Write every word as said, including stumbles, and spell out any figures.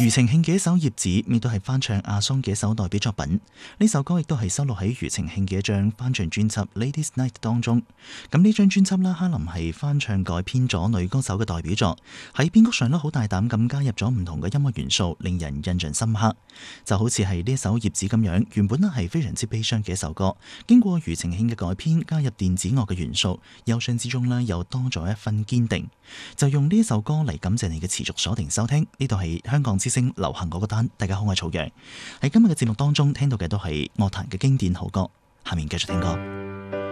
庾澄慶嘅一首《葉子》，亦都係翻唱阿桑嘅一首代表作品。呢首歌亦都係收錄喺庾澄慶嘅一張翻唱專輯《Ladies Night》當中。咁呢張專輯啦，哈林係翻唱改編咗女歌手嘅代表作，喺編曲上咧好大膽咁加入咗唔同嘅音樂元素，令人印象深刻。就好似係呢一首《葉子》咁樣，原本咧係非常之悲傷嘅一首歌，經過庾澄慶嘅改編，加入電子樂嘅元素，憂傷之中咧又多咗一分堅定。就用呢一首歌嚟感謝你嘅持續鎖定收聽。呢度係香港之聲流行嗰個單，大家好，我係曹陽。喺今日嘅節目當中聽到嘅都係樂壇嘅經典好歌，下面繼續聽歌。